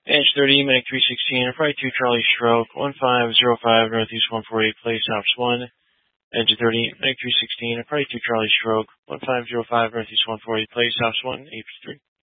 Edge 30, Medic 316, Flight 2 Charlie Stroke, 1505 Northeast 148, place Ops 1. Edge 30, Medic 316, Flight 2 Charlie Stroke, 1505 Northeast 148, place Ops 1, AP3.